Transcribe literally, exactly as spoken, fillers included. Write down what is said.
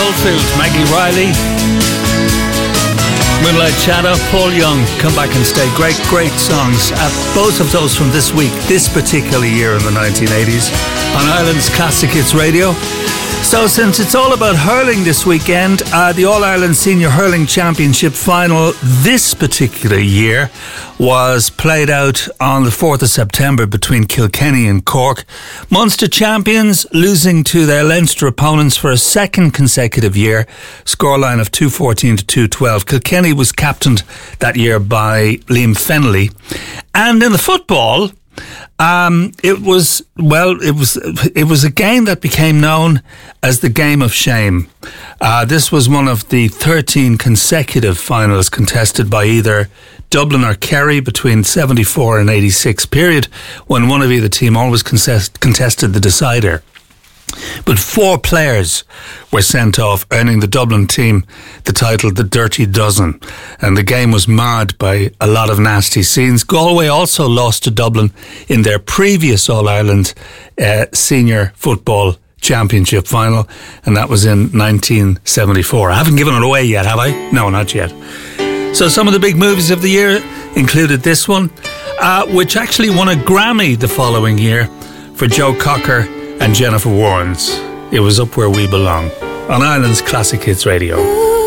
Oldfield, Maggie Riley, Moonlight Shadow, Paul Young, Come Back and Stay. Great, great songs. Uh, both of those from this week, this particular year in the nineteen eighties, on Ireland's Classic Hits Radio. So since it's all about hurling this weekend, uh, the All-Ireland Senior Hurling Championship final this particular year was played out on the fourth of September between Kilkenny and Cork. Munster champions losing to their Leinster opponents for a second consecutive year, scoreline of two fourteen to two twelve. Kilkenny was captained that year by Liam Fennelly. And in the football, Um, it was, well, it was, it was a game that became known as the Game of Shame. Uh, this was one of the thirteen consecutive finals contested by either Dublin or Kerry between seventy-four and eighty-six, period when one of either team always contest, contested the decider. But four players were sent off, earning the Dublin team the title The Dirty Dozen. And the game was marred by a lot of nasty scenes. Galway also lost to Dublin in their previous All-Ireland uh, Senior Football Championship final, and that was in nineteen seventy-four. I haven't given it away yet, have I? No, not yet. So some of the big movies of the year included this one, uh, which actually won a Grammy the following year for Joe Cocker and Jennifer Warnes. It was Up Where We Belong on Ireland's Classic Hits Radio.